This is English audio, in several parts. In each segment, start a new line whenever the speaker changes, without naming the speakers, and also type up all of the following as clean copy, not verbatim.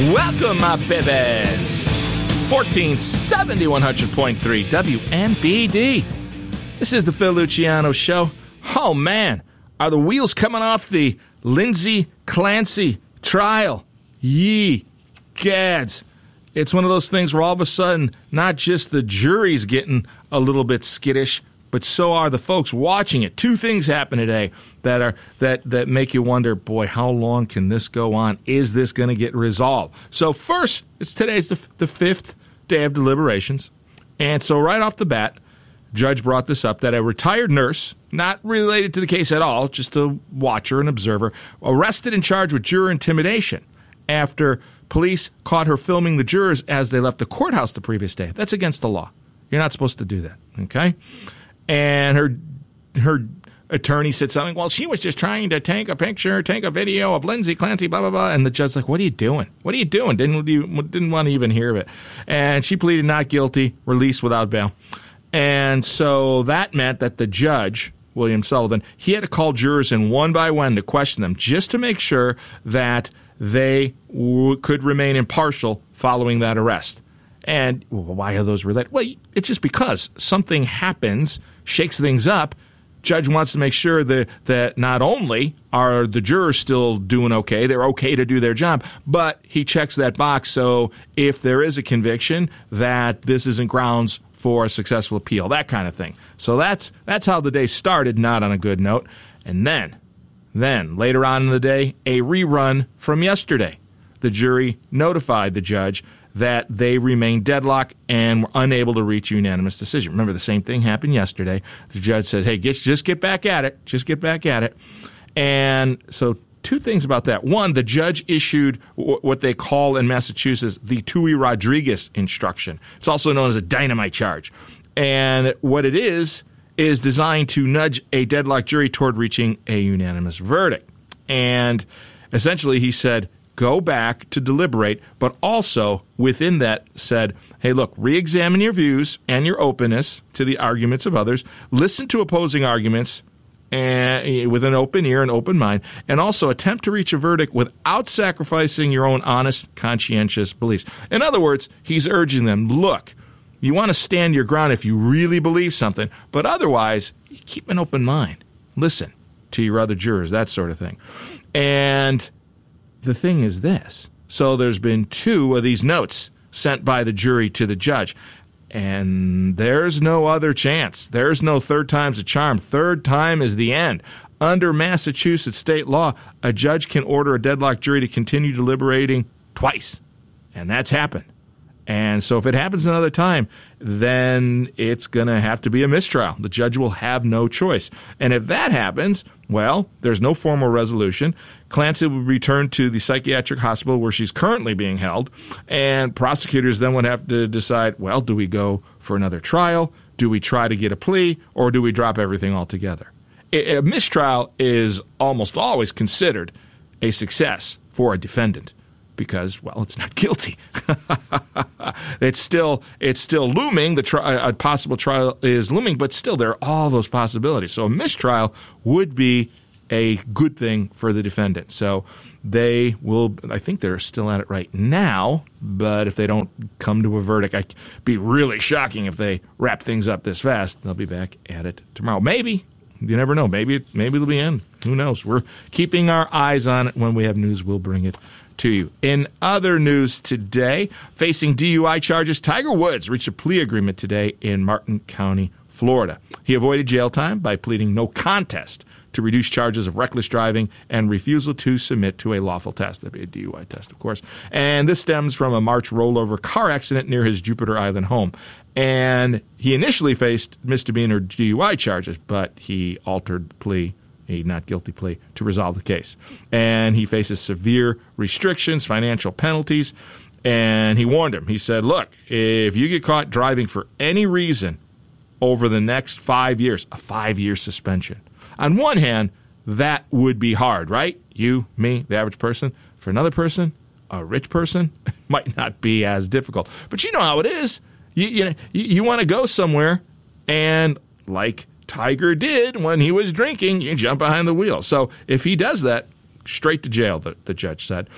Welcome, my babies. 1470 100.3 WNBD. This is the Phil Luciano Show. Oh, man. Are the wheels coming off the Lindsay Clancy trial? Yee gads. It's one of those things where all of a sudden, not just the jury's getting a little bit skittish, but so are the folks watching it. Two things happen today that make you wonder, boy, how long can this go on? Is this going to get resolved? So first, today's the fifth day of deliberations. And so right off the bat, judge brought this up, that a retired nurse, not related to the case at all, just a watcher and observer, arrested and charged with juror intimidation after police caught her filming the jurors as they left the courthouse the previous day. That's against the law. You're not supposed to do that, okay? And her attorney said something, well, she was just trying to take a video of Lindsay Clancy, blah, blah, blah. And the judge's like, what are you doing? What are you doing? Didn't want to even hear of it. And she pleaded not guilty, released without bail. And so that meant that the judge, William Sullivan, he had to call jurors in one by one to question them just to make sure that they could remain impartial following that arrest. And why are those related? Well, it's just because something happens, shakes things up. Judge wants to make sure that not only are the jurors still doing okay, they're okay to do their job, but he checks that box so if there is a conviction, that this isn't grounds for a successful appeal, that kind of thing. So that's how the day started, not on a good note. And then later on in the day, a rerun from yesterday. The jury notified the judge that they remained deadlocked and were unable to reach a unanimous decision. Remember, the same thing happened yesterday. The judge says, hey, just get back at it. Just get back at it. And so two things about that. One, the judge issued what they call in Massachusetts the Tui Rodriguez instruction. It's also known as a dynamite charge. And what it is designed to nudge a deadlocked jury toward reaching a unanimous verdict. And essentially he said, go back to deliberate, but also within that said, hey, look, re-examine your views and your openness to the arguments of others. Listen to opposing arguments with an open ear and open mind, and also attempt to reach a verdict without sacrificing your own honest, conscientious beliefs. In other words, he's urging them, look, you want to stand your ground if you really believe something, but otherwise, keep an open mind. Listen to your other jurors, that sort of thing. And the thing is this. So there's been two of these notes sent by the jury to the judge. And there's no other chance. There's no third time's a charm. Third time is the end. Under Massachusetts state law, a judge can order a deadlocked jury to continue deliberating twice. And that's happened. And so if it happens another time, then it's going to have to be a mistrial. The judge will have no choice. And if that happens, well, there's no formal resolution. Clancy will be returned to the psychiatric hospital where she's currently being held. And prosecutors then would have to decide, well, do we go for another trial? Do we try to get a plea? Or do we drop everything altogether? A mistrial is almost always considered a success for a defendant. Because, well, it's not guilty. It's still looming. A possible trial is looming, but still there are all those possibilities. So a mistrial would be a good thing for the defendant. So they will, I think they're still at it right now, but if they don't come to a verdict, it'd be really shocking if they wrap things up this fast. They'll be back at it tomorrow. Maybe. You never know. Maybe it'll be in. Who knows? We're keeping our eyes on it. When we have news, we'll bring it to you. In other news today, facing DUI charges, Tiger Woods reached a plea agreement today in Martin County, Florida. He avoided jail time by pleading no contest to reduce charges of reckless driving and refusal to submit to a lawful test. That'd be a DUI test, of course. And this stems from a March rollover car accident near his Jupiter Island home. And he initially faced misdemeanor DUI charges, but he altered the plea, a not guilty plea, to resolve the case. And he faces severe restrictions, financial penalties, and he warned him. He said, look, if you get caught driving for any reason over the next 5 years, a 5-year suspension. On one hand, that would be hard, right? You, me, the average person. For another person, a rich person, it might not be as difficult. But you know how it is. You want to go somewhere, and like Tiger did when he was drinking, you jump behind the wheel. So if he does that, straight to jail, the judge said.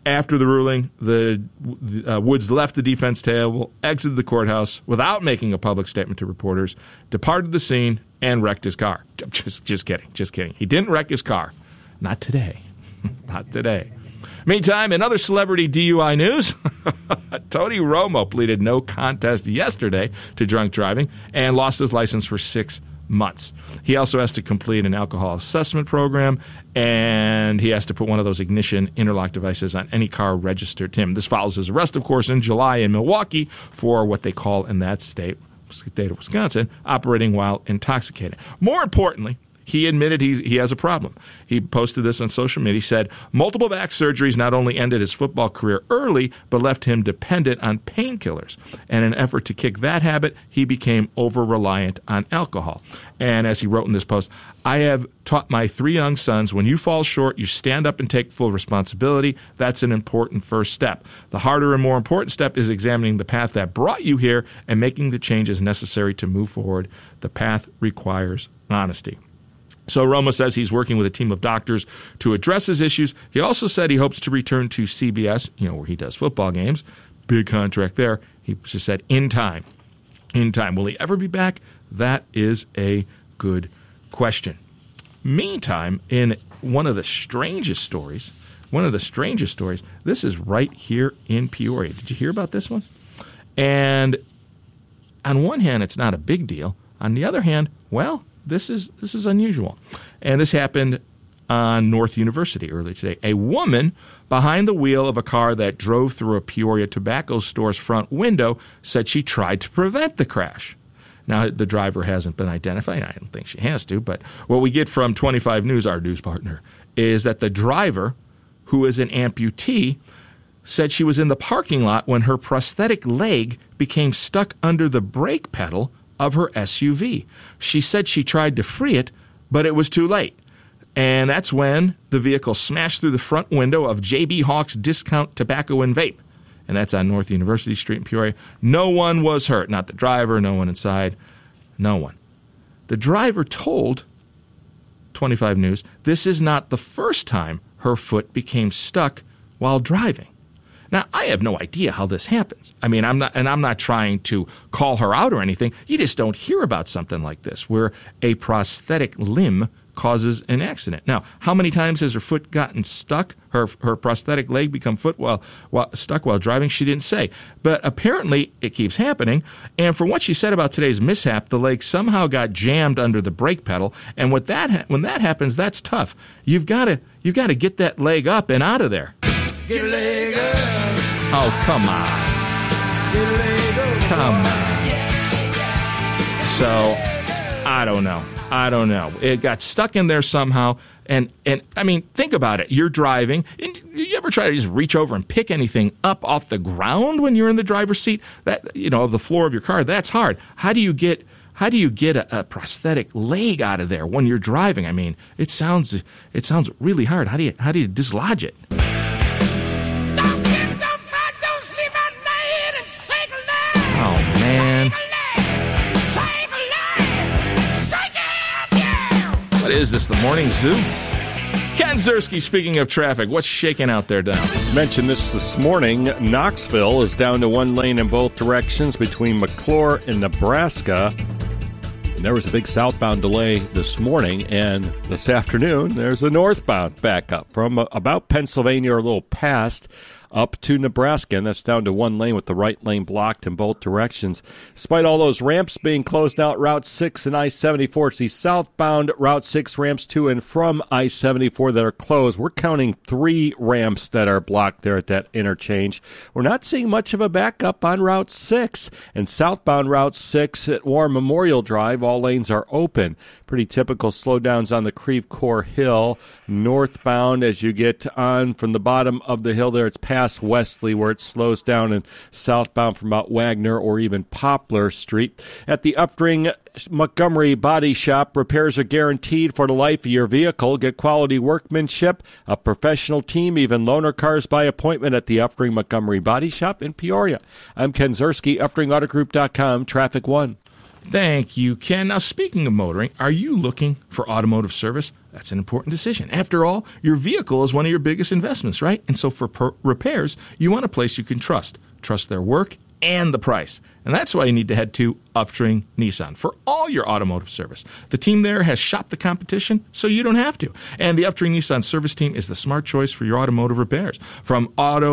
After the ruling, Woods left the defense table, exited the courthouse without making a public statement to reporters, departed the scene, and wrecked his car. Just kidding. He didn't wreck his car. Not today. Not today. Meantime, in other celebrity DUI news, Tony Romo pleaded no contest yesterday to drunk driving and lost his license for 6 months. He also has to complete an alcohol assessment program, and he has to put one of those ignition interlock devices on any car registered to him. This follows his arrest, of course, in July in Milwaukee for what they call in that state of Wisconsin, operating while intoxicated. More importantly, he admitted he has a problem. He posted this on social media. He said, multiple back surgeries not only ended his football career early, but left him dependent on painkillers. And in an effort to kick that habit, he became over-reliant on alcohol. And as he wrote in this post, I have taught my 3 young sons, when you fall short, you stand up and take full responsibility. That's an important first step. The harder and more important step is examining the path that brought you here and making the changes necessary to move forward. The path requires honesty. So Romo says he's working with a team of doctors to address his issues. He also said he hopes to return to CBS, where he does football games. Big contract there. He just said in time. In time. Will he ever be back? That is a good question. Meantime, in one of the strangest stories, this is right here in Peoria. Did you hear about this one? And on one hand, it's not a big deal. On the other hand, well, this is unusual. And this happened on North University earlier today. A woman behind the wheel of a car that drove through a Peoria tobacco store's front window said she tried to prevent the crash. Now, the driver hasn't been identified. I don't think she has to. But what we get from 25 News, our news partner, is that the driver, who is an amputee, said she was in the parking lot when her prosthetic leg became stuck under the brake pedal of her SUV. She said she tried to free it, but it was too late. And that's when the vehicle smashed through the front window of J.B. Hawk's Discount Tobacco and Vape. And that's on North University Street in Peoria. No one was hurt. Not the driver, no one inside, no one. The driver told 25 News this is not the first time her foot became stuck while driving. Now, I have no idea how this happens. I mean, I'm not trying to call her out or anything. You just don't hear about something like this, where a prosthetic limb causes an accident. Now, how many times has her foot gotten stuck, her prosthetic leg become stuck while driving? She didn't say. But apparently, it keeps happening. And from what she said about today's mishap, the leg somehow got jammed under the brake pedal. And when that happens, that's tough. You've got to get that leg up and out of there. Get a leg up. Oh, come on. Get a leg up. Come on. So, I don't know. It got stuck in there somehow. And I mean, think about it. You're driving. And you ever try to just reach over and pick anything up off the ground when you're in the driver's seat? That, of the floor of your car, that's hard. How do you get a prosthetic leg out of there when you're driving? I mean, it sounds really hard. How do you dislodge it? Oh, man. What is this, the morning zoo? Ken Ziersky, speaking of traffic, what's shaking out there, Don?
Mentioned this morning. Knoxville is down to 1 lane in both directions between McClure and Nebraska. And there was a big southbound delay this morning, and this afternoon there's a northbound backup from about Pennsylvania or a little past up to Nebraska, and that's down to 1 lane with the right lane blocked in both directions. Despite all those ramps being closed out, Route 6 and I-74, it's the southbound Route 6 ramps to and from I-74 that are closed. We're counting 3 ramps that are blocked there at that interchange. We're not seeing much of a backup on Route 6, and southbound Route 6 at War Memorial Drive, all lanes are open. Pretty typical slowdowns on the Creve Coeur Hill. Northbound, as you get on from the bottom of the hill there, it's past Wesley where it slows down, and southbound from about Wagner or even Poplar Street. At the Upring Montgomery Body Shop, repairs are guaranteed for the life of your vehicle. Get quality workmanship, a professional team, even loaner cars by appointment at the Upring Montgomery Body Shop in Peoria. I'm Ken Ziersky, UpringAutoGroup.com, Traffic One.
Thank you, Ken. Now, speaking of motoring, are you looking for automotive service? That's an important decision. After all, your vehicle is one of your biggest investments, right? And so for repairs, you want a place you can trust. Trust their work and the price. And that's why you need to head to Uftring Nissan for all your automotive service. The team there has shopped the competition, so you don't have to. And the Uftring Nissan service team is the smart choice for your automotive repairs. For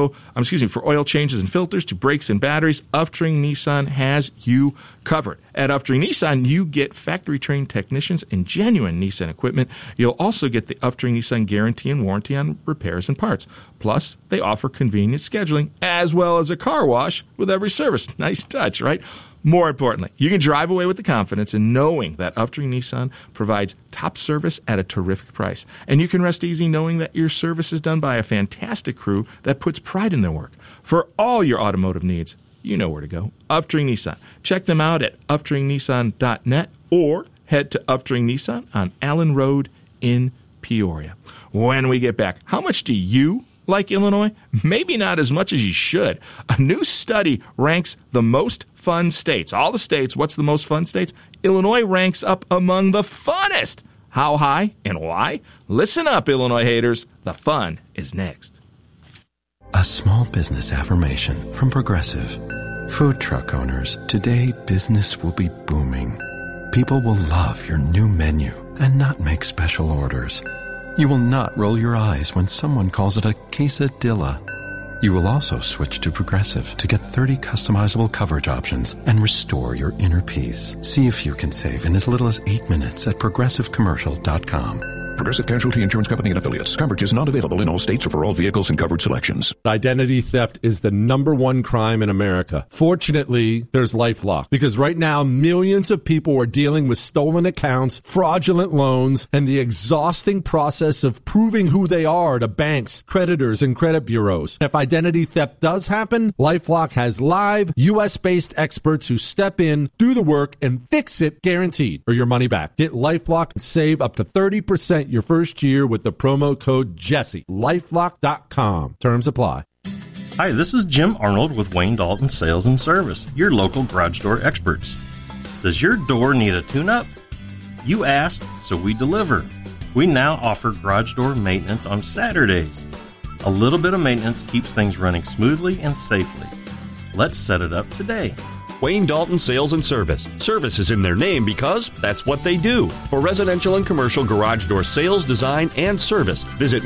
oil changes and filters to brakes and batteries, Uftring Nissan has you covered. At Uftring Nissan, you get factory-trained technicians and genuine Nissan equipment. You'll also get the Uftring Nissan guarantee and warranty on repairs and parts. Plus, they offer convenient scheduling as well as a car wash with every service. Nice touch, right? More importantly, you can drive away with the confidence in knowing that Uftring Nissan provides top service at a terrific price. And you can rest easy knowing that your service is done by a fantastic crew that puts pride in their work. For all your automotive needs, you know where to go. Uftring Nissan. Check them out at uftringnissan.net or head to Uftring Nissan on Allen Road in Peoria. When we get back, how much do you like Illinois? Maybe not as much as you should. A new study ranks the most fun states. All the states, what's the most fun states? Illinois ranks up among the funnest. How high and why? Listen up, Illinois haters. The fun is next.
A small business affirmation from Progressive. Food truck owners, today business will be booming. People will love your new menu and not make special orders. You will not roll your eyes when someone calls it a quesadilla. You will also switch to Progressive to get 30 customizable coverage options and restore your inner peace. See if you can save in as little as 8 minutes at progressivecommercial.com.
Progressive Casualty Insurance Company and Affiliates. Coverage is not available in all states or for all vehicles and covered selections.
Identity theft is the #1 crime in America. Fortunately, there's LifeLock, because right now millions of people are dealing with stolen accounts, fraudulent loans, and the exhausting process of proving who they are to banks, creditors, and credit bureaus. If identity theft does happen, LifeLock has live, U.S.-based experts who step in, do the work, and fix it guaranteed, or your money back. Get LifeLock and save up to 30% your first year with the promo code Jesse. LifeLock.com. Terms apply.
Hi, this is Jim Arnold with Wayne Dalton Sales and Service, your local garage door experts. Does your door need a tune-up? You asked, so we deliver. We now offer garage door maintenance on Saturdays. A little bit of maintenance keeps things running smoothly and safely. Let's set it up today.
Wayne Dalton Sales and Service. Service is in their name because that's what they do. For residential and commercial garage door sales, design, and service, visit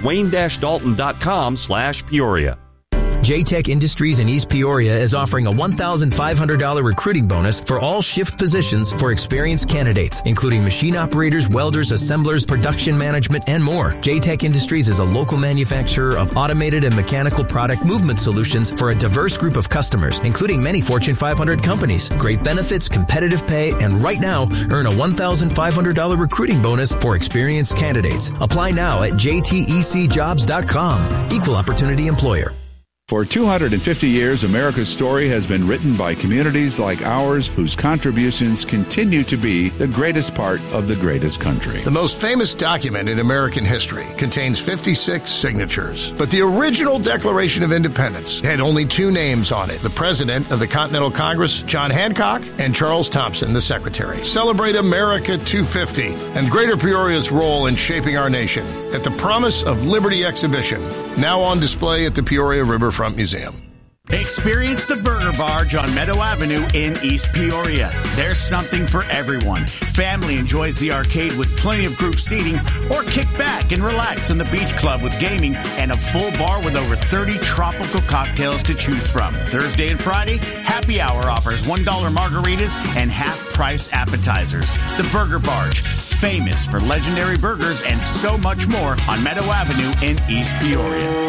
wayne-dalton.com/Peoria.
J-Tech Industries in East Peoria is offering a $1,500 recruiting bonus for all shift positions for experienced candidates, including machine operators, welders, assemblers, production management, and more. J-Tech Industries is a local manufacturer of automated and mechanical product movement solutions for a diverse group of customers, including many Fortune 500 companies. Great benefits, competitive pay, and right now, earn a $1,500 recruiting bonus for experienced candidates. Apply now at jtecjobs.com. Equal opportunity employer.
For 250 years, America's story has been written by communities like ours whose contributions continue to be the greatest part of the greatest country.
The most famous document in American history contains 56 signatures. But the original Declaration of Independence had only 2 names on it: the President of the Continental Congress, John Hancock, and Charles Thompson, the Secretary. Celebrate America 250 and Greater Peoria's role in shaping our nation at the Promise of Liberty exhibition, now on display at the Peoria Riverfront Museum.
Experience the Burger Barge on Meadow Avenue in East Peoria. There's something for everyone. Family enjoys the arcade with plenty of group seating, or kick back and relax in the beach club with gaming and a full bar with over 30 tropical cocktails to choose from. Thursday and Friday, happy hour offers $1 margaritas and half-price appetizers. The Burger Barge, famous for legendary burgers and so much more on Meadow Avenue in East Peoria.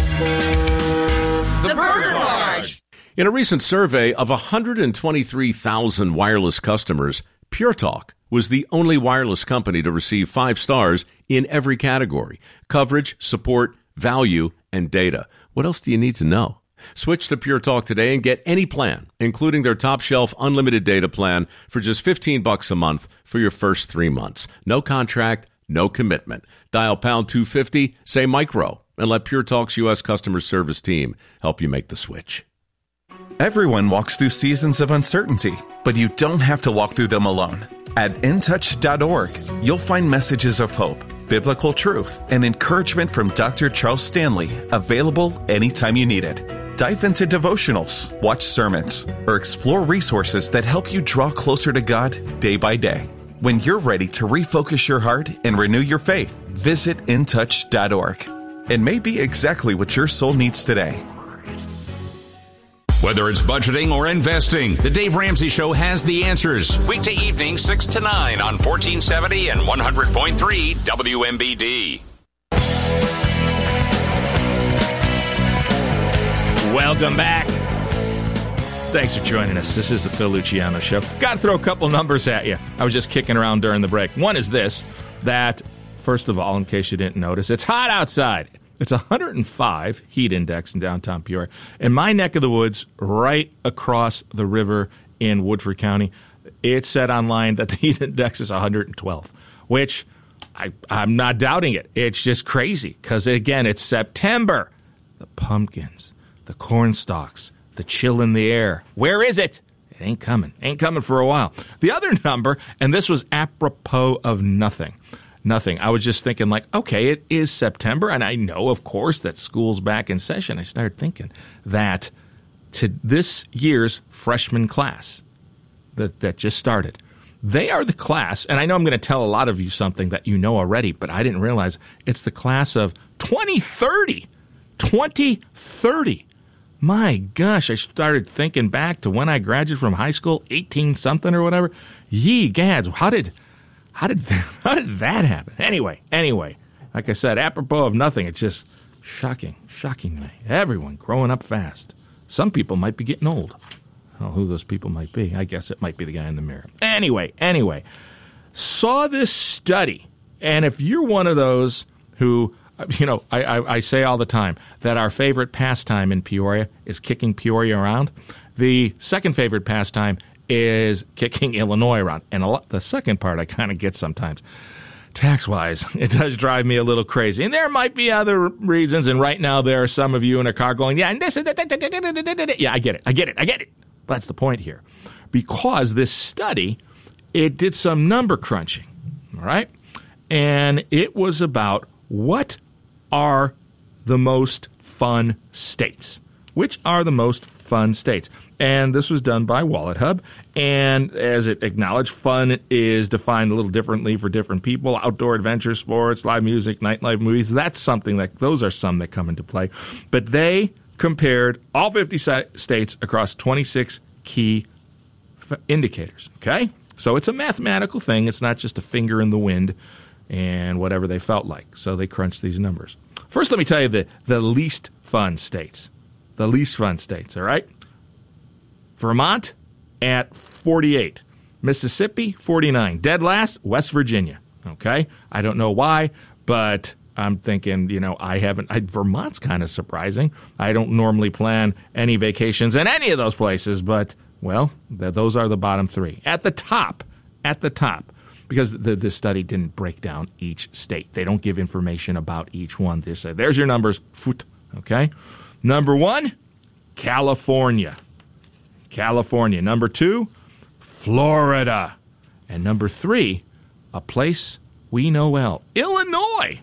The Burger Barge.
In a recent survey of 123,000 wireless customers, Pure Talk was the only wireless company to receive 5 stars in every category: coverage, support, value, and data. What else do you need to know? Switch to Pure Talk today and get any plan, including their top shelf unlimited data plan, for just $15 a month for your first 3 months. No contract, no commitment. Dial pound 250, say micro, and let Pure Talk's U.S. customer service team help you make the switch.
Everyone walks through seasons of uncertainty, but you don't have to walk through them alone. At intouch.org, you'll find messages of hope, biblical truth, and encouragement from Dr. Charles Stanley, available anytime you need it. Dive into devotionals, watch sermons, or explore resources that help you draw closer to God day by day. When you're ready to refocus your heart and renew your faith, visit intouch.org. It may be exactly what your soul needs today.
Whether it's budgeting or investing, the Dave Ramsey Show has the answers. Weekday evenings, 6 to 9 on 1470 and 100.3 WMBD.
Welcome back. Thanks for joining us. This is the Phil Luciano Show. Got to throw a couple numbers at you. I was just kicking around during the break. One is this, that, first of all, in case you didn't notice, it's hot outside. It's 105 heat index in downtown Peoria. In my neck of the woods, right across the river in Woodford County, it said online that the heat index is 112, which I'm not doubting it. It's just crazy because, again, it's September. The pumpkins, the corn stalks, the chill in the air. Where is it? It ain't coming. Ain't coming for a while. The other number, and this was apropos of nothing. I was just thinking like, okay, it is September, and I know, of course, that school's back in session. I started thinking that to this year's freshman class that just started, they are the class, and I know I'm going to tell a lot of you something that you know already, but I didn't realize it's the class of 2030. 2030. My gosh, I started thinking back to when I graduated from high school, 18-something or whatever. Ye gads, how did that happen? Anyway, like I said, apropos of nothing, it's just shocking to me. Everyone growing up fast. Some people might be getting old. I don't know who those people might be. I guess it might be the guy in the mirror. Anyway, saw this study, and if you're one of those who, I say all the time that our favorite pastime in Peoria is kicking Peoria around. The second favorite pastime is kicking Illinois around. And the second part I kind of get sometimes. Tax-wise, it does drive me a little crazy. And there might be other reasons, and right now there are some of you in a car going, yeah, I get it. But that's the point here. Because this study, it did some number crunching, all right? And it was about what are the most fun states. Which are the most fun states? And this was done by WalletHub. And as it acknowledged, fun is defined a little differently for different people. Outdoor adventure, sports, live music, nightlife, movies. Those are some that come into play. But they compared all 50 states across 26 key indicators. Okay? So it's a mathematical thing. It's not just a finger in the wind and whatever they felt like. So they crunched these numbers. First, let me tell you the least fun states. The least fun states, all right? Vermont at 48. Mississippi, 49. Dead last, West Virginia, okay? I don't know why, but I'm thinking, Vermont's kind of surprising. I don't normally plan any vacations in any of those places, but, well, those are the bottom three. At the top, because this study didn't break down each state. They don't give information about each one. They say, there's your numbers, okay? Number 1, California. Number 2, Florida. And number 3, a place we know well, Illinois.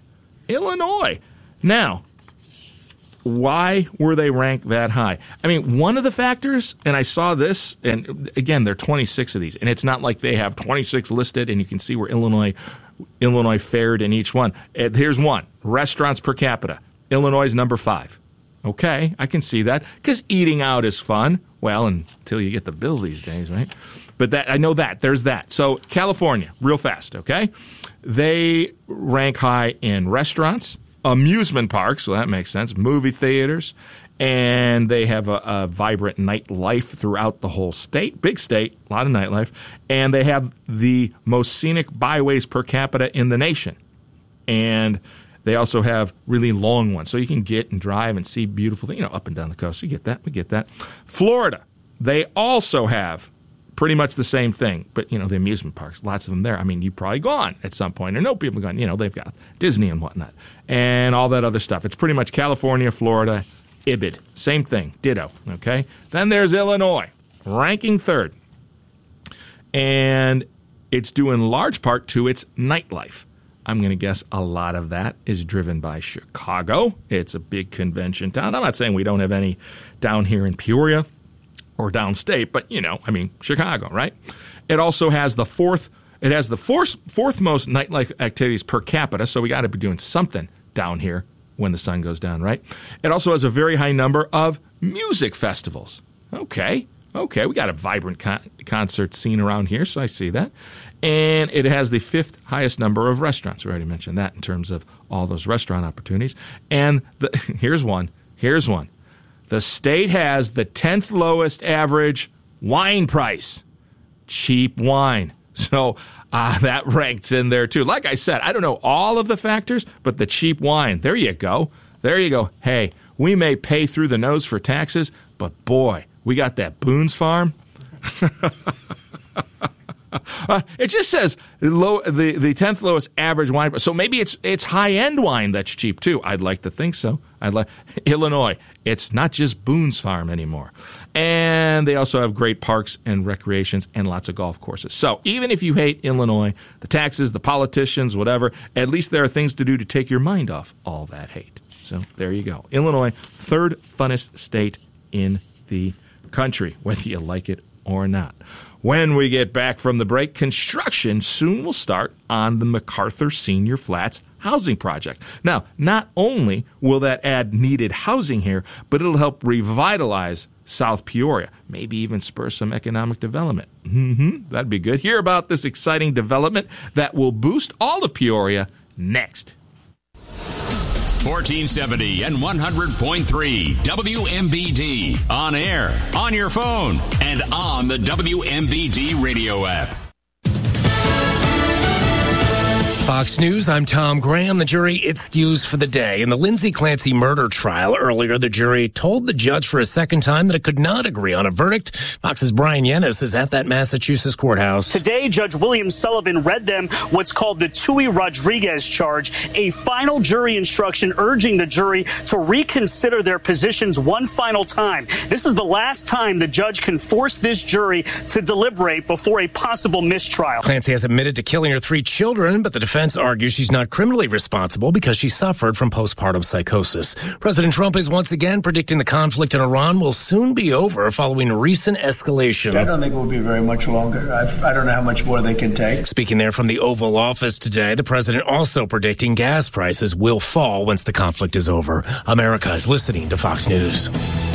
Now, why were they ranked that high? I mean, one of the factors, and I saw this, and again, there are 26 of these, and it's not like they have 26 listed, and you can see where Illinois fared in each one. Here's one, restaurants per capita. Illinois is number 5. Okay, I can see that, because eating out is fun. Well, until you get the bill these days, right? But I know that. There's that. So California, real fast, okay? They rank high in restaurants, amusement parks, well, that makes sense, movie theaters, and they have a vibrant nightlife throughout the whole state. Big state, a lot of nightlife. And they have the most scenic byways per capita in the nation. And they also have really long ones, so you can get and drive and see beautiful things, up and down the coast. We get that. Florida, they also have pretty much the same thing, but, the amusement parks, lots of them there. I mean, you've probably gone at some point, or know people have gone, they've got Disney and whatnot, and all that other stuff. It's pretty much California, Florida, Ibid, same thing, ditto, okay? Then there's Illinois, ranking third. And it's due in large part to its nightlife. I'm going to guess a lot of that is driven by Chicago. It's a big convention town. I'm not saying we don't have any down here in Peoria or downstate, but, Chicago, right? It also has the fourth most nightlife activities per capita, so we got to be doing something down here when the sun goes down, right? It also has a very high number of music festivals. Okay, we got a vibrant concert scene around here, so I see that. And it has the fifth highest number of restaurants. We already mentioned that in terms of all those restaurant opportunities. And here's one. The state has the 10th lowest average wine price. Cheap wine. So that ranks in there, too. Like I said, I don't know all of the factors, but the cheap wine, there you go. Hey, we may pay through the nose for taxes, but boy, we got that Boone's Farm. It just says the 10th lowest average wine. So maybe it's high-end wine that's cheap, too. I'd like to think so. Illinois, it's not just Boone's Farm anymore. And they also have great parks and recreations and lots of golf courses. So even if you hate Illinois, the taxes, the politicians, whatever, at least there are things to do to take your mind off all that hate. So there you go. Illinois, third funnest state in the country, whether you like it or not. When we get back from the break, construction soon will start on the MacArthur Senior Flats housing project. Now, not only will that add needed housing here, but it'll help revitalize South Peoria, maybe even spur some economic development. That'd be good. Hear about this exciting development that will boost all of Peoria next.
1470 and 100.3 WMBD. On air, on your phone, and on the WMBD radio app.
Fox News, I'm Tom Graham. The jury excused for the day. In the Lindsay Clancy murder trial earlier, the jury told the judge for a second time that it could not agree on a verdict. Fox's Brian Yennis is at that Massachusetts courthouse.
Today, Judge William Sullivan read them what's called the Tui Rodriguez charge, a final jury instruction urging the jury to reconsider their positions one final time. This is the last time the judge can force this jury to deliberate before a possible mistrial.
Clancy has admitted to killing her 3 children, but the defense argues she's not criminally responsible because she suffered from postpartum psychosis. President Trump is once again predicting the conflict in Iran will soon be over following recent escalation.
I don't think it will be very much longer. I don't know how much more they can take.
Speaking there from the Oval Office today, the president also predicting gas prices will fall once the conflict is over. America is listening to Fox News.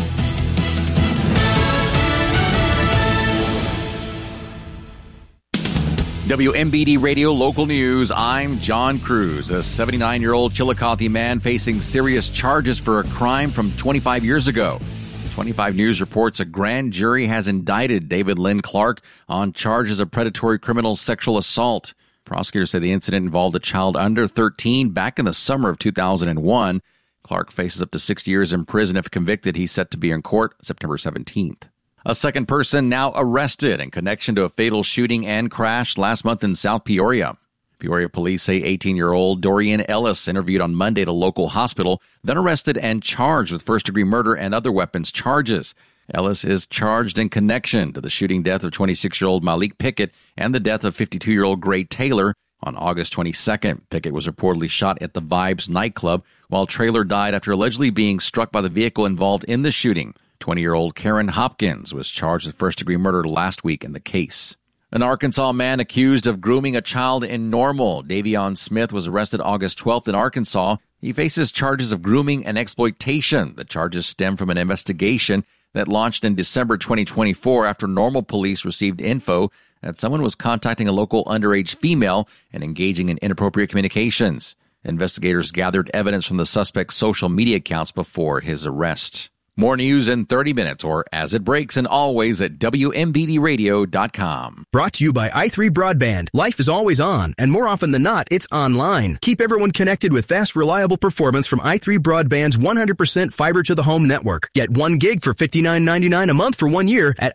WMBD Radio Local News, I'm John Cruz. A 79-year-old Chillicothe man facing serious charges for a crime from 25 years ago. 25 News reports a grand jury has indicted David Lynn Clark on charges of predatory criminal sexual assault. Prosecutors say the incident involved a child under 13 back in the summer of 2001. Clark faces up to 6 years in prison if convicted. He's set to be in court September 17th. A second person now arrested in connection to a fatal shooting and crash last month in South Peoria. Peoria police say 18-year-old Dorian Ellis interviewed on Monday at a local hospital, then arrested and charged with first-degree murder and other weapons charges. Ellis is charged in connection to the shooting death of 26-year-old Malik Pickett and the death of 52-year-old Gray Taylor on August 22nd. Pickett was reportedly shot at the Vibes nightclub, while Taylor died after allegedly being struck by the vehicle involved in the shooting. 20-year-old Karen Hopkins was charged with first-degree murder last week in the case. An Arkansas man accused of grooming a child in Normal, Davion Smith, was arrested August 12th in Arkansas. He faces charges of grooming and exploitation. The charges stem from an investigation that launched in December 2024 after Normal police received info that someone was contacting a local underage female and engaging in inappropriate communications. Investigators gathered evidence from the suspect's social media accounts before his arrest. More news in 30 minutes or as it breaks, and always at WMBDradio.com.
Brought to you by i3 Broadband. Life is always on, and more often than not, it's online. Keep everyone connected with fast, reliable performance from i3 Broadband's 100% fiber-to-the-home network. Get 1 gig for $59.99 a month for 1 year at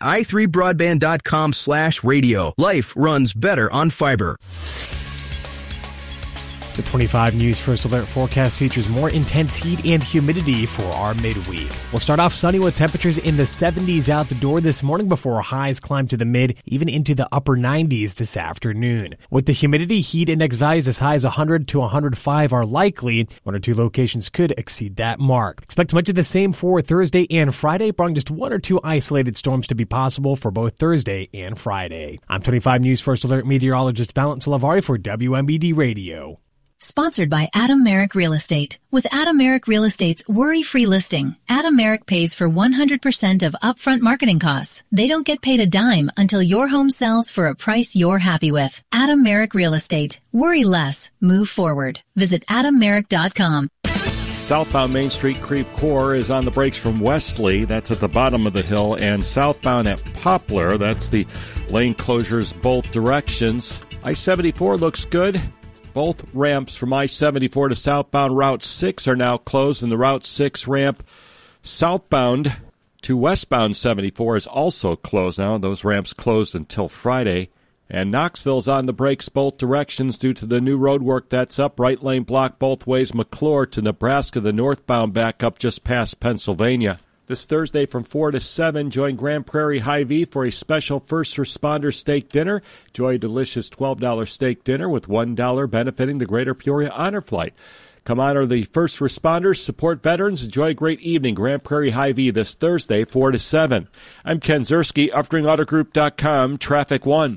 i3broadband.com/radio. Life runs better on fiber.
The 25 News First Alert forecast features more intense heat and humidity for our midweek. We'll start off sunny with temperatures in the 70s out the door this morning before highs climb to the mid, even into the upper 90s this afternoon. With the humidity, heat index values as high as 100 to 105 are likely. One or two locations could exceed that mark. Expect much of the same for Thursday and Friday, barring just one or two isolated storms to be possible for both Thursday and Friday. I'm 25 News First Alert meteorologist Balance Lavari for WMBD Radio.
Sponsored by Adam Merrick Real Estate. With Adam Merrick Real Estate's worry-free listing, Adam Merrick pays for 100% of upfront marketing costs. They don't get paid a dime until your home sells for a price you're happy with. Adam Merrick Real Estate. Worry less. Move forward. Visit AdamMerrick.com.
Southbound Main Street Creve Coeur is on the brakes from Wesley. That's at the bottom of the hill. And southbound at Poplar, that's the lane closures both directions. I-74 looks good. Both ramps from I-74 to southbound Route 6 are now closed, and the Route 6 ramp southbound to westbound 74 is also closed now. Those ramps closed until Friday. And Knoxville's on the brakes both directions due to the new road work that's up. Right lane block both ways. McClure to Nebraska, the northbound back up just past Pennsylvania. This Thursday from 4 to 7, join Grand Prairie Hy-Vee for a special first responder steak dinner. Enjoy a delicious $12 steak dinner with $1 benefiting the Greater Peoria Honor Flight. Come honor the first responders, support veterans, enjoy a great evening. Grand Prairie Hy-Vee this Thursday, 4 to 7. I'm Ken Zerski, UpteringAutoGroup.com, Traffic 1.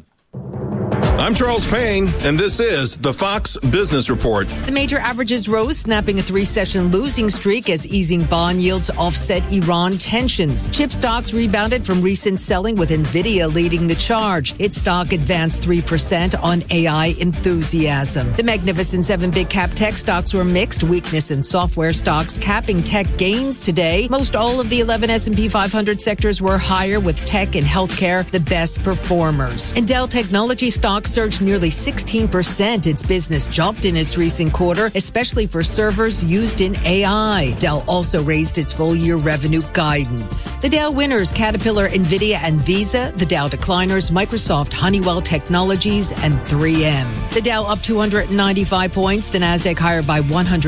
I'm Charles Payne, and this is the Fox Business Report.
The major averages rose, snapping a three-session losing streak as easing bond yields offset Iran tensions. Chip stocks rebounded from recent selling, with NVIDIA leading the charge. Its stock advanced 3% on AI enthusiasm. The Magnificent Seven big-cap tech stocks were mixed. Weakness in software stocks capping tech gains today. Most all of the 11 S&P 500 sectors were higher, with tech and healthcare the best performers. And Dell Technology stocks surged nearly 16%. Its business jumped in its recent quarter, especially for servers used in AI. Dell also raised its full-year revenue guidance. The Dow winners, Caterpillar, NVIDIA, and Visa. The Dow decliners, Microsoft, Honeywell Technologies, and 3M. The Dow up 295 points. The Nasdaq higher by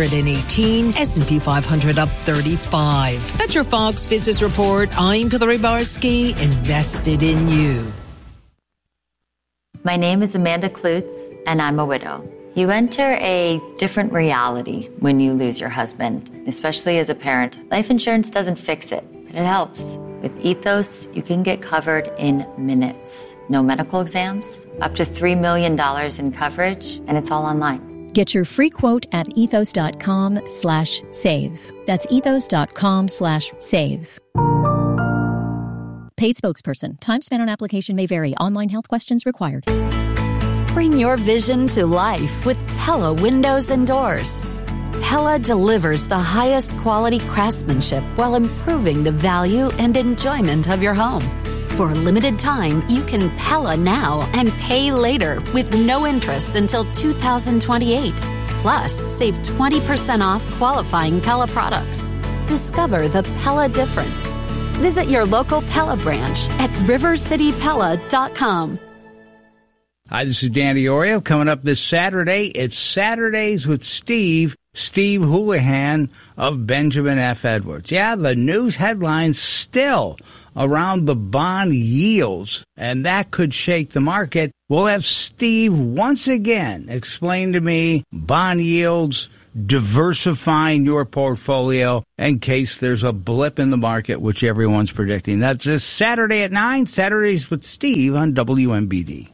118. S&P 500 up 35. That's your Fox Business Report. I'm Hillary Barsky, invested in you.
My name is Amanda Klutz, and I'm a widow. You enter a different reality when you lose your husband, especially as a parent. Life insurance doesn't fix it, but it helps. With Ethos, you can get covered in minutes. No medical exams, up to $3 million in coverage, and it's all online.
Get your free quote at ethos.com/save. That's ethos.com/save. Paid spokesperson. Time spent on application may vary. Online health questions required.
Bring your vision to life with Pella Windows and Doors. Pella delivers the highest quality craftsmanship while improving the value and enjoyment of your home. For a limited time, you can Pella now and pay later with no interest until 2028. Plus, save 20% off qualifying Pella products. Discover the Pella difference. Visit your local Pella branch at rivercitypella.com.
Hi, this is Danny Oreo. Coming up this Saturday, it's Saturdays with Steve Houlihan of Benjamin F. Edwards. Yeah, the news headlines still around the bond yields, and that could shake the market. We'll have Steve once again explain to me bond yields, diversifying your portfolio in case there's a blip in the market, which everyone's predicting. That's this Saturday at 9, Saturdays with Steve on WMBD.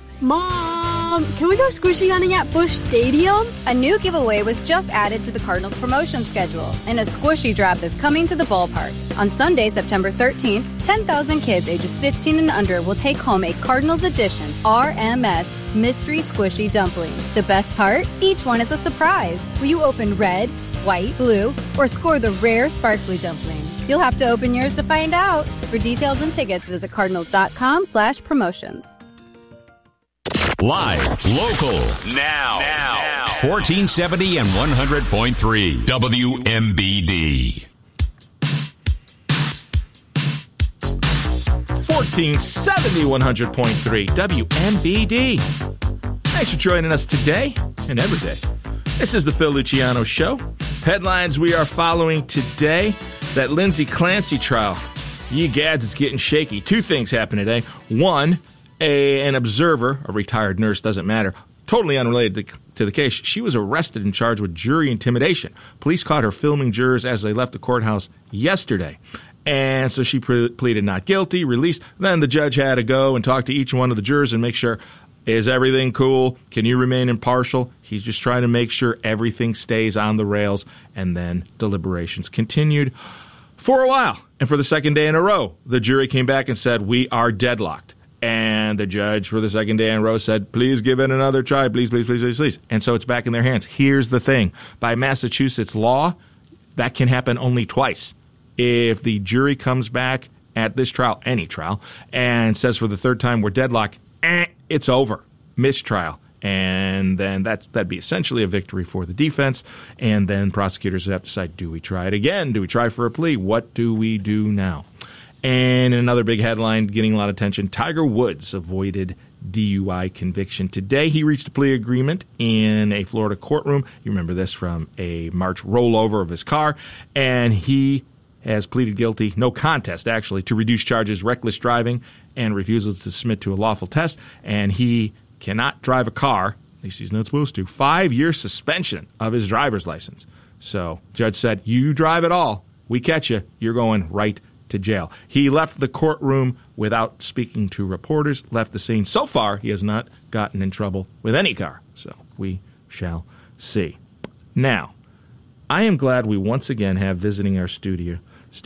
Mom, can we go squishy hunting at Busch Stadium? A new giveaway was just added to the Cardinals promotion schedule, and a squishy draft is coming to the ballpark. On Sunday, September 13th, 10,000 kids ages 15 and under will take home a Cardinals edition RMS Mystery Squishy Dumpling. The best part? Each one is a surprise. Will you open red, white, blue, or score the rare sparkly dumpling? You'll have to open yours to find out. For details and tickets, visit cardinals.com/promotions.
Live, local, now. 1470 and 100.3 WMBD.
1470, 100.3 WMBD. Thanks for joining us today and every day This is the Phil Luciano Show. Headlines we are following today. That Lindsay Clancy trial. Ye gads, it's getting shaky. Two things happen today. One, an observer, a retired nurse, doesn't matter, totally unrelated to the case. She was arrested and charged with jury intimidation. Police caught her filming jurors as they left the courthouse yesterday. And so she pleaded not guilty, released. Then the judge had to go and talk to each one of the jurors and make sure, is everything cool? Can you remain impartial? He's just trying to make sure everything stays on the rails. And then deliberations continued for a while. And for the second day in a row, the jury came back and said, we are deadlocked. And the judge for the second day in a row said, please give it another try. Please, please, please, please, please. And so it's back in their hands. Here's the thing. By Massachusetts law, that can happen only twice. If the jury comes back at this trial, any trial, and says for the third time we're deadlocked, it's over. Mistrial. And then that'd be essentially a victory for the defense. And then prosecutors would have to decide, do we try it again? Do we try for a plea? What do we do now? And another big headline getting a lot of attention, Tiger Woods avoided DUI conviction. Today he reached a plea agreement in a Florida courtroom. You remember this from a March rollover of his car. And he has pleaded guilty, no contest actually, to reduced charges, reckless driving, and refusal to submit to a lawful test. And he cannot drive a car, at least he's not supposed to, 5-year suspension of his driver's license. So judge said, you drive at all, we catch you, you're going right to jail. He left the courtroom without speaking to reporters, left the scene. So far, he has not gotten in trouble with any car. So we shall see. Now, I am glad we once again have visiting our studio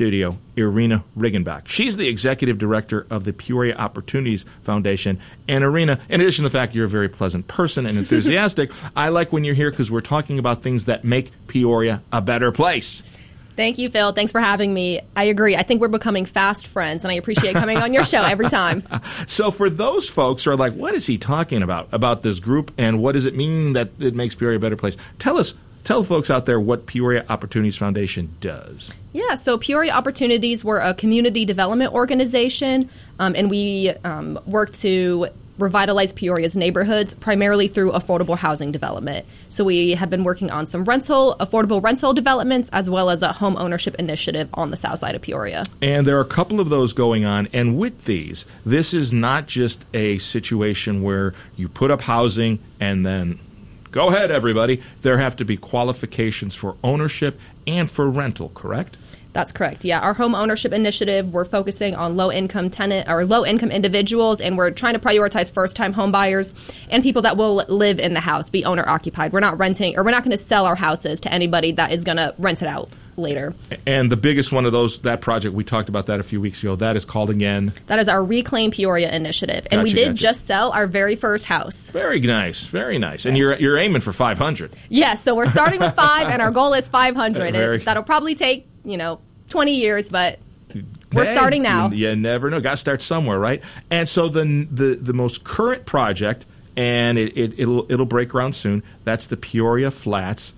Irina Riggenbach. She's the executive director of the Peoria Opportunities Foundation. And Irina, in addition to the fact you're a very pleasant person and enthusiastic, I like when you're here because we're talking about things that make Peoria a better place.
Thank you, Phil. Thanks for having me. I agree. I think we're becoming fast friends, and I appreciate coming on your show every time.
So for those folks who are like, what is he talking about this group, and what does it mean that it makes Peoria a better place? Tell folks out there what Peoria Opportunities Foundation does.
Yeah, so Peoria Opportunities, we're a community development organization, and we work to revitalize Peoria's neighborhoods, primarily through affordable housing development. So we have been working on some affordable rental developments, as well as a home ownership initiative on the south side of Peoria.
And there are a couple of those going on. And with these, this is not just a situation where you put up housing and then go ahead, everybody. There have to be qualifications for ownership and for rental, correct?
That's correct. Yeah, our home ownership initiative, we're focusing on low-income individuals, and we're trying to prioritize first-time home buyers and people that will live in the house, be owner-occupied. We're not renting, or we're not going to sell our houses to anybody that is going to rent it out later.
And the biggest one of that project, we talked about that a few weeks ago, that is called again?
That is our Reclaim Peoria initiative. And we did just sell our very first house.
Very nice, very nice. And you're aiming for 500.
Yes, so we're starting with 5, and our goal is 500. And that'll probably take, 20 years, but we're starting now.
You never know. Got to start somewhere, right? And so the most current project, and it'll break ground soon, that's the Peoria Flats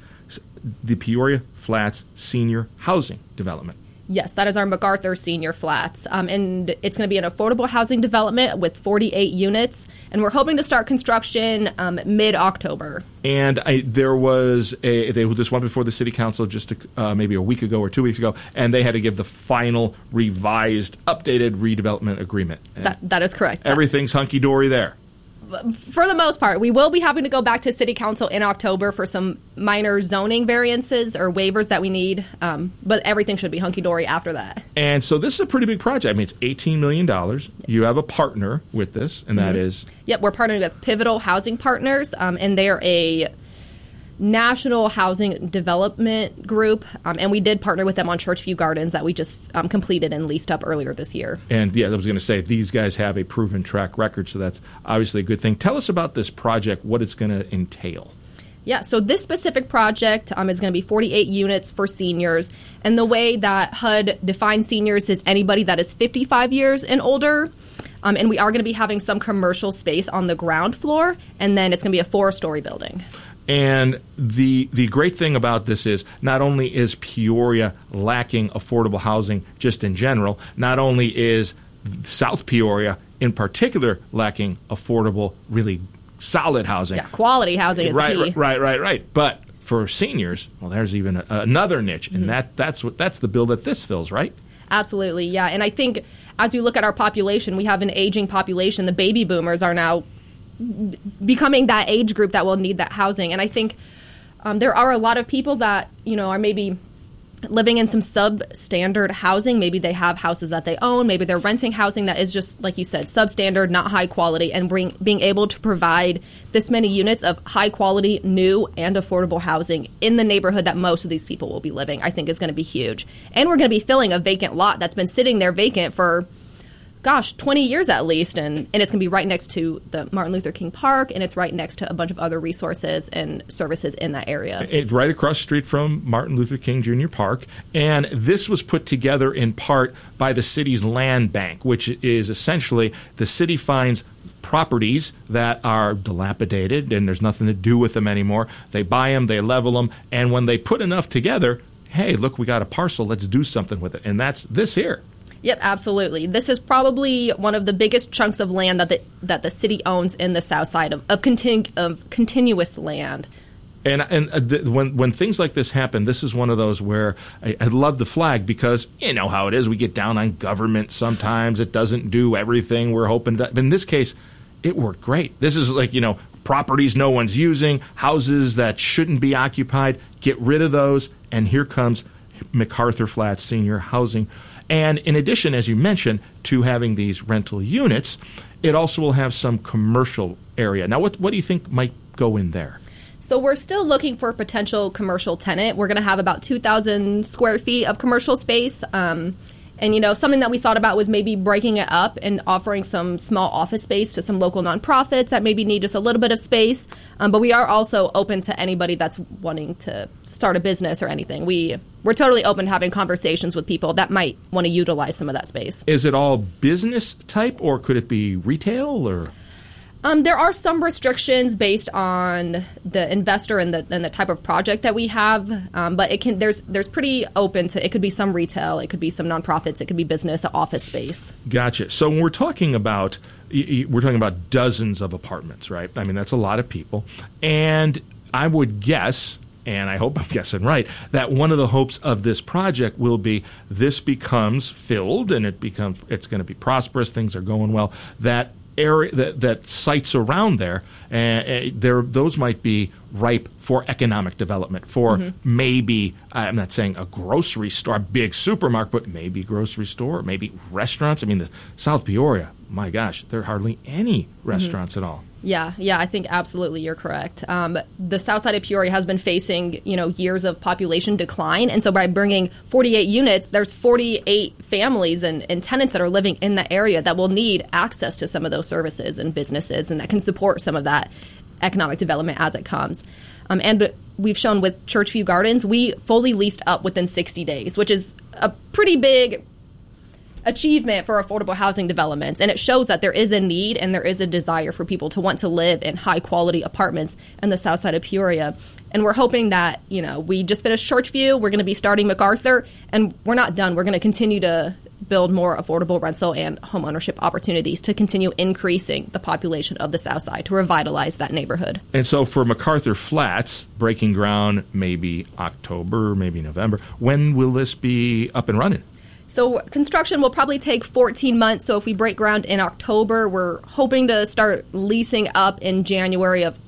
Senior Housing Development.
Yes, that is our MacArthur Senior Flats, and it's going to be an affordable housing development with 48 units, and we're hoping to start construction mid-October.
And there was they just went before the city council just maybe a week ago or 2 weeks ago, and they had to give the final revised, updated redevelopment agreement.
That is correct.
Everything's hunky-dory there.
For the most part. We will be having to go back to City Council in October for some minor zoning variances or waivers that we need, but everything should be hunky-dory after that.
And so this is a pretty big project. I mean, it's $18 million. You have a partner with this, and that is?
Yep, we're partnering with Pivotal Housing Partners, and they're a national housing development group, and we did partner with them on Churchview Gardens that we just completed and leased up earlier this year.
And yeah, I was going to say, these guys have a proven track record, so that's obviously a good thing. Tell us about this project, what it's going to entail.
Yeah, so this specific project is going to be 48 units for seniors, and the way that HUD defines seniors is anybody that is 55 years and older. And we are going to be having some commercial space on the ground floor, and then it's going to be a 4-story building.
And the great thing about this is not only is Peoria lacking affordable housing just in general, not only is South Peoria in particular lacking affordable, really solid housing.
Yeah, quality housing is key.
Right. But for seniors, well, there's even another niche, and that's the bill that this fills, right?
Absolutely, yeah. And I think as you look at our population, we have an aging population. The baby boomers are now becoming that age group that will need that housing. And I think there are a lot of people that, are maybe living in some substandard housing. Maybe they have houses that they own. Maybe they're renting housing that is just, like you said, substandard, not high quality, and being able to provide this many units of high quality, new, and affordable housing in the neighborhood that most of these people will be living, I think is going to be huge. And we're going to be filling a vacant lot that's been sitting there vacant for 20 years at least, and it's going to be right next to the Martin Luther King Park, and it's right next to a bunch of other resources and services in that area.
It's right across the street from Martin Luther King Jr. Park, and this was put together in part by the city's land bank, which is essentially the city finds properties that are dilapidated and there's nothing to do with them anymore. They buy them, they level them, and when they put enough together, hey, look, we got a parcel, let's do something with it, and that's this here.
Yep, absolutely. This is probably one of the biggest chunks of land that the city owns in the south side of continuous land.
And when things like this happen, this is one of those where I love the flag because you know how it is. We get down on government sometimes. It doesn't do everything we're hoping to. But in this case, it worked great. This is like, properties no one's using, houses that shouldn't be occupied. Get rid of those. And here comes MacArthur Flats Senior Housing. And in addition, as you mentioned, to having these rental units, it also will have some commercial area. Now, what do you think might go in there?
So we're still looking for a potential commercial tenant. We're going to have about 2,000 square feet of commercial space. And, something that we thought about was maybe breaking it up and offering some small office space to some local nonprofits that maybe need just a little bit of space. But we are also open to anybody that's wanting to start a business or anything. We're totally open to having conversations with people that might want to utilize some of that space.
Is it all business type, or could it be retail, or?
There are some restrictions based on the investor and the type of project that we have, but there's pretty open to, it could be some retail, it could be some nonprofits, it could be business, office space.
Gotcha. So when we're talking about dozens of apartments, right? I mean, that's a lot of people, and I would guess, and I hope I'm guessing right, that one of the hopes of this project will be this becomes filled and it's going to be prosperous, things are going well, that area that sites around there, those might be ripe for economic development, for maybe, I'm not saying a grocery store, a big supermarket, but maybe grocery store, maybe restaurants. I mean, the South Peoria, my gosh, there are hardly any restaurants at all.
Yeah, I think absolutely you're correct. The south side of Peoria has been facing, years of population decline. And so by bringing 48 units, there's 48 families and tenants that are living in the area that will need access to some of those services and businesses, and that can support some of that economic development as it comes. And we've shown with Churchview Gardens, we fully leased up within 60 days, which is a pretty big achievement for affordable housing developments, and it shows that there is a need and there is a desire for people to want to live in high quality apartments in the south side of Peoria. And we're hoping that, we just finished Churchview, we're going to be starting MacArthur, and we're not done. We're going to continue to build more affordable rental and home ownership opportunities to continue increasing the population of the south side, to revitalize that neighborhood.
And so for MacArthur Flats, breaking ground maybe October, maybe November, when will this be up and running?
So construction will probably take 14 months. So if we break ground in October, we're hoping to start leasing up in January of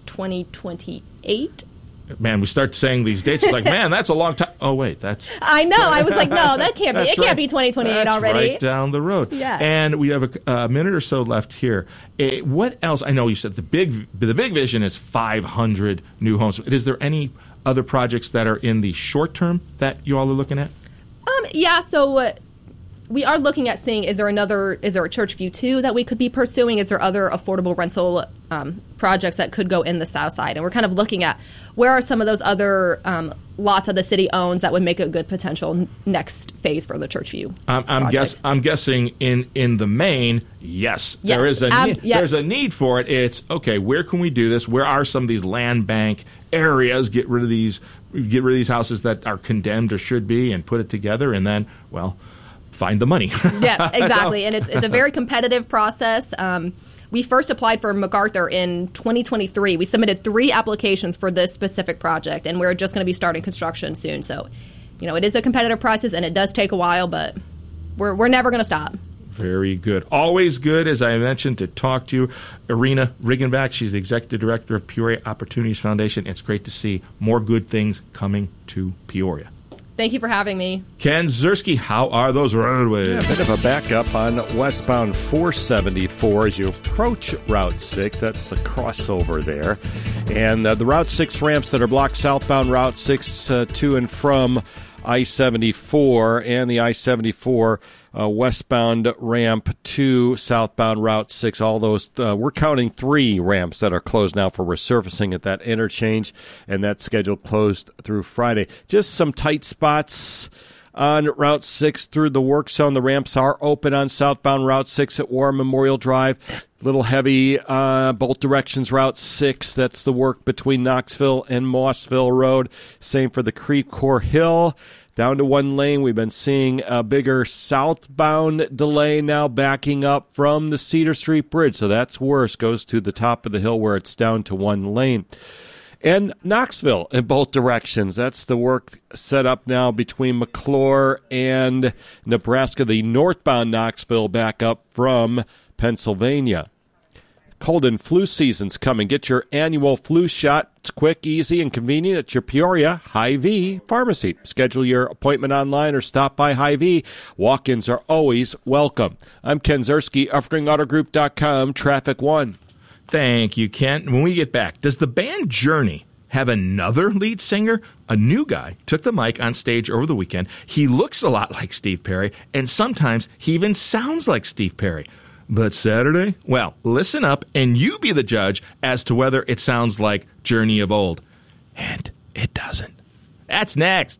2028.
Man, we start saying these dates, it's like, man, that's a long time. Oh, wait, that's...
I know. I was like, no, that can't be. It can't be 2028
that's
already.
Right down the road.
Yeah.
And we have a minute or so left here. What else? I know you said the big vision is 500 new homes. Is there any other projects that are in the short term that you all are looking at?
Yeah, so... we are looking at seeing, is there a Churchview 2 that we could be pursuing? Is there other affordable rental projects that could go in the south side? And we're kind of looking at where are some of those other lots that the city owns that would make a good potential next phase for the Churchview project.
I'm guessing in the main, yes. There is there's a need for it. It's, okay, where can we do this? Where are some of these land bank areas? Get rid of these houses that are condemned or should be, and put it together, and then, well, find the money.
Yeah, exactly. And it's a very competitive process. we first applied for MacArthur in 2023. We submitted 3 applications for this specific project, and we're just going to be starting construction soon. So, it is a competitive process, and it does take a while, but we're never going to stop.
Very good. Always good, as I mentioned, to talk to you. Irina Riggenbach, she's the Executive Director of Peoria Opportunities Foundation. It's great to see more good things coming to Peoria.
Thank you for having me.
Ken Ziersky, how are those roadways?
Yeah, a bit of a backup on westbound 474 as you approach Route 6. That's the crossover there. And the Route 6 ramps that are blocked southbound Route 6 to and from I-74 and the I-74 westbound ramp to southbound Route 6. All those, we're counting 3 ramps that are closed now for resurfacing at that interchange, and that's scheduled closed through Friday. Just some tight spots on Route 6 through the work zone. The ramps are open on southbound Route 6 at War Memorial Drive. Little heavy both directions Route 6. That's the work between Knoxville and Mossville Road. Same for the Creve Coeur Hill. Down to 1 lane. We've been seeing a bigger southbound delay now backing up from the Cedar Street Bridge. So that's worse. Goes to the top of the hill where it's down to 1 lane. And Knoxville in both directions. That's the work set up now between McClure and Nebraska. The northbound Knoxville back up from Pennsylvania. Cold and flu season's coming. Get your annual flu shot. It's quick, easy, and convenient at your Peoria Hy-Vee pharmacy. Schedule your appointment online or stop by Hy-Vee. Walk-ins are always welcome. I'm Ken Ziersky, UffringAutoGroup.com, Traffic 1.
Thank you, Ken. When we get back, does the band Journey have another lead singer? A new guy took the mic on stage over the weekend. He looks a lot like Steve Perry, and sometimes he even sounds like Steve Perry. But Saturday? Well, listen up, and you be the judge as to whether it sounds like Journey of old. And it doesn't. That's next.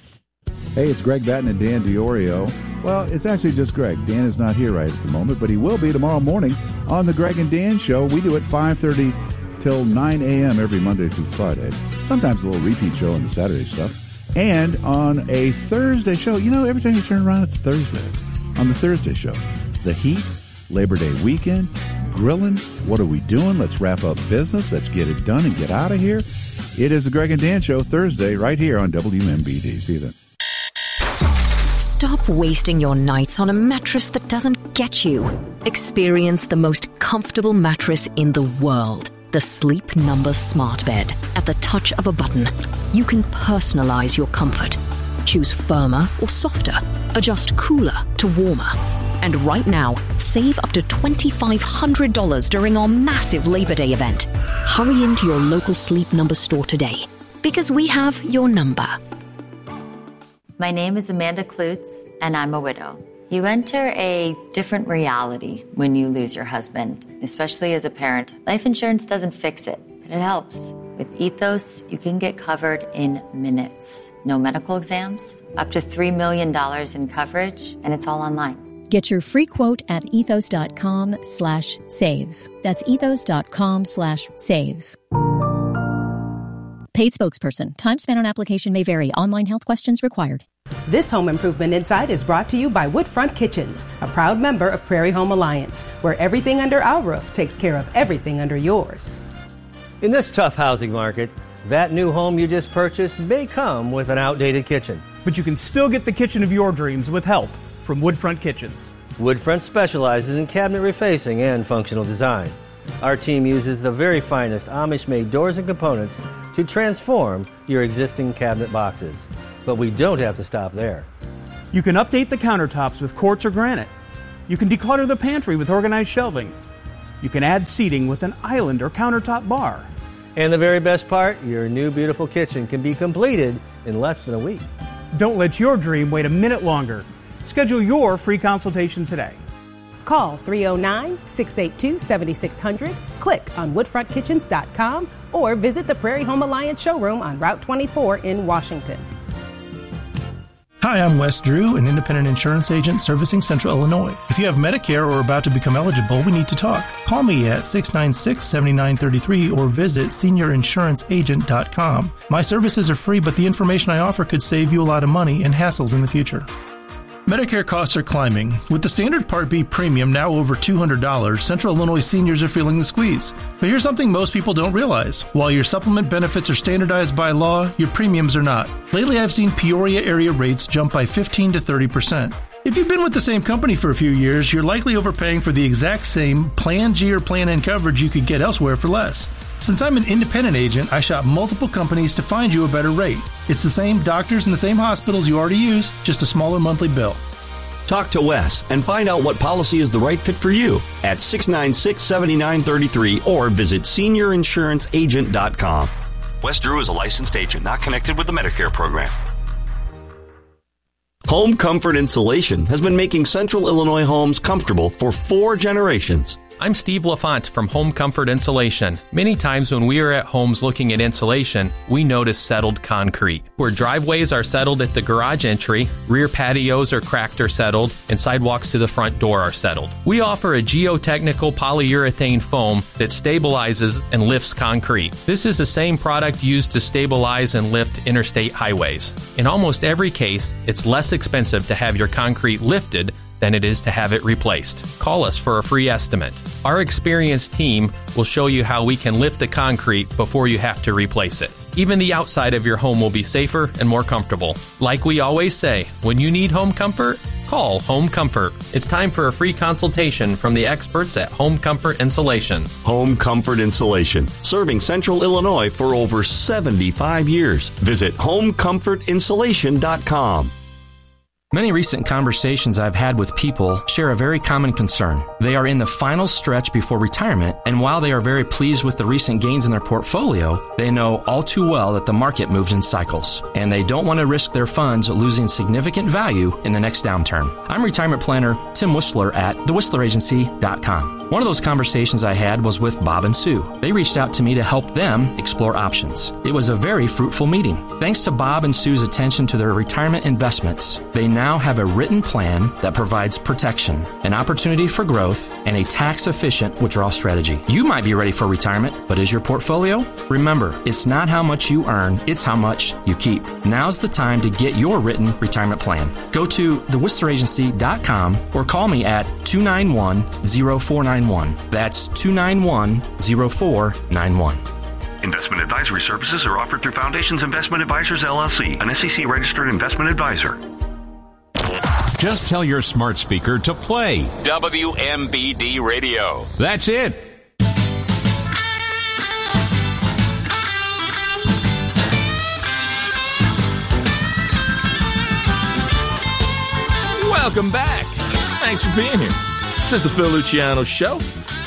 Hey, it's Greg Batten and Dan DiOrio. Well, it's actually just Greg. Dan is not here right at the moment, but he will be tomorrow morning on the Greg and Dan Show. We do it 5:30 till 9 a.m. every Monday through Friday. Sometimes a little repeat show on the Saturday stuff. And on a Thursday show, every time you turn around, it's Thursday. On the Thursday show, the heat, Labor Day weekend, grilling. What are we doing? Let's wrap up business. Let's get it done and get out of here. It is the Greg and Dan Show Thursday right here on WMBD. See you then.
Stop wasting your nights on a mattress that doesn't get you. Experience the most comfortable mattress in the world. The Sleep Number Smart Bed. At the touch of a button, you can personalize your comfort. Choose firmer or softer. Adjust cooler to warmer. And right now, save up to $2,500 during our massive Labor Day event. Hurry into your local Sleep Number store today, because we have your number.
My name is Amanda Klutz, and I'm a widow. You enter a different reality when you lose your husband, especially as a parent. Life insurance doesn't fix it, but it helps. With Ethos, you can get covered in minutes. No medical exams, up to $3 million in coverage, and it's all online.
Get your free quote at ethos.com/save. That's ethos.com/save. Paid spokesperson. Time spent on application may vary. Online health questions required.
This Home Improvement Insight is brought to you by Woodfront Kitchens, a proud member of Prairie Home Alliance, where everything under our roof takes care of everything under yours.
In this tough housing market, that new home you just purchased may come with an outdated kitchen.
But you can still get the kitchen of your dreams with help from Woodfront Kitchens.
Woodfront specializes in cabinet refacing and functional design. Our team uses the very finest Amish-made doors and components to transform your existing cabinet boxes. But we don't have to stop there.
You can update the countertops with quartz or granite. You can declutter the pantry with organized shelving. You can add seating with an island or countertop bar.
And the very best part, your new beautiful kitchen can be completed in less than a week.
Don't let your dream wait a minute longer. Schedule your free consultation today.
Call 309-682-7600, click on woodfrontkitchens.com, or visit the Prairie Home Alliance showroom on Route 24 in Washington.
Hi, I'm Wes Drew, an independent insurance agent servicing Central Illinois. If you have Medicare or are about to become eligible, we need to talk. Call me at 696-7933 or visit seniorinsuranceagent.com. My services are free, but the information I offer could save you a lot of money and hassles in the future. Medicare costs are climbing. With the standard Part B premium now over $200, Central Illinois seniors are feeling the squeeze. But here's something most people don't realize. While your supplement benefits are standardized by law, your premiums are not. Lately, I've seen Peoria area rates jump by 15 to 30%. If you've been with the same company for a few years, you're likely overpaying for the exact same Plan G or Plan N coverage you could get elsewhere for less. Since I'm an independent agent, I shop multiple companies to find you a better rate. It's the same doctors and the same hospitals you already use, just a smaller monthly bill.
Talk to Wes and find out what policy is the right fit for you at 696-7933 or visit seniorinsuranceagent.com. Wes Drew is a licensed agent not connected with the Medicare program. Home Comfort Insulation has been making Central Illinois homes comfortable for 4 generations.
I'm Steve LaFont from Home Comfort Insulation. Many times when we are at homes looking at insulation, we notice settled concrete. Where driveways are settled at the garage entry, rear patios are cracked or settled, and sidewalks to the front door are settled. We offer a geotechnical polyurethane foam that stabilizes and lifts concrete. This is the same product used to stabilize and lift interstate highways. In almost every case, it's less expensive to have your concrete lifted than it is to have it replaced. Call us for a free estimate. Our experienced team will show you how we can lift the concrete before you have to replace it. Even the outside of your home will be safer and more comfortable. Like we always say, when you need home comfort, call Home Comfort. It's time for a free consultation from the experts at Home Comfort Insulation.
Home Comfort Insulation, serving Central Illinois for over 75 years. Visit homecomfortinsulation.com.
Many recent conversations I've had with people share a very common concern. They are in the final stretch before retirement, and while they are very pleased with the recent gains in their portfolio, they know all too well that the market moves in cycles, and they don't want to risk their funds losing significant value in the next downturn. I'm retirement planner Tim Whistler at thewhistleragency.com. One of those conversations I had was with Bob and Sue. They reached out to me to help them explore options. It was a very fruitful meeting. Thanks to Bob and Sue's attention to their retirement investments, they now have a written plan that provides protection, an opportunity for growth, and a tax-efficient withdrawal strategy. You might be ready for retirement, but is your portfolio? Remember, it's not how much you earn, it's how much you keep. Now's the time to get your written retirement plan. Go to thewhistleragency.com or call me at 291-0491. That's 291-0491.
Investment advisory services are offered through Foundations Investment Advisors, LLC, an SEC-registered investment advisor.
Just tell your smart speaker to play WMBD Radio. That's it.
Welcome back. Thanks for being here. This is the Phil Luciano Show.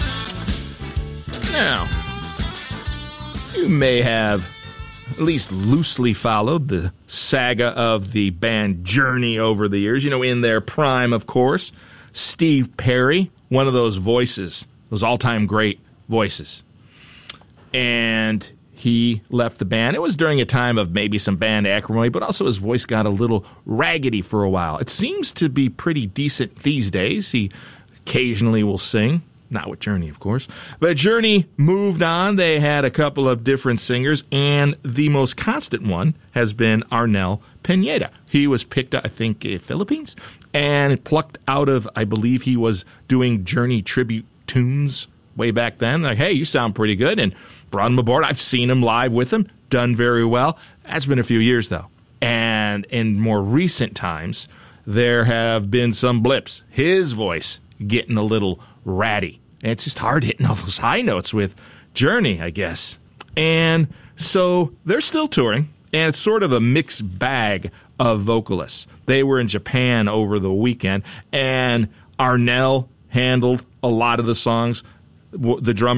Now, you may have at least loosely followed the saga of the band Journey over the years. You know, in their prime, of course, Steve Perry, one of those voices, those all-time great voices. And he left the band. It was during a time of maybe some band acrimony, but also his voice got a little raggedy for a while. It seems to be pretty decent these days. He occasionally will sing. Not with Journey, of course. But Journey moved on. They had a couple of different singers, and the most constant one has been Arnel Pineda. He was picked up, I think, Philippines, and plucked out of, I believe he was doing Journey tribute tunes way back then. Like, hey, you sound pretty good, and brought him aboard. I've seen him live with him, done very well. That's been a few years, though. And in more recent times, there have been some blips. His voice getting a little ratty. And it's just hard hitting all those high notes with Journey, I guess. And so they're still touring, and it's sort of a mixed bag of vocalists. They were in Japan over the weekend, and Arnel handled a lot of the songs. The drummer